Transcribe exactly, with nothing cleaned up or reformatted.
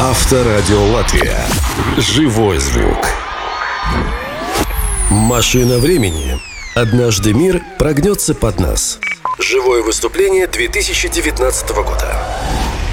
Авторадио Латвия. Живой звук. Машина времени. Однажды мир прогнется под нас. Живое выступление две тысячи девятнадцатого года.